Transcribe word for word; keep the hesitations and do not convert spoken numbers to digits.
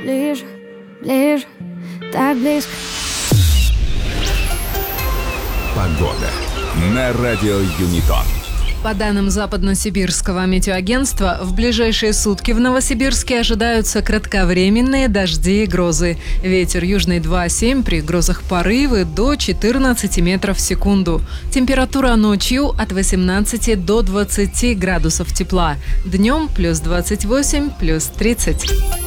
ближе, ближе, так близко. Погода на радио Юнитон. По данным Западно-Сибирского метеоагентства, в ближайшие сутки в Новосибирске ожидаются кратковременные дожди и грозы. Ветер южный два семь, при грозах порывы до четырнадцати метров в секунду. Температура ночью от восемнадцати до двадцати градусов тепла. Днем плюс двадцать восемь, плюс тридцать.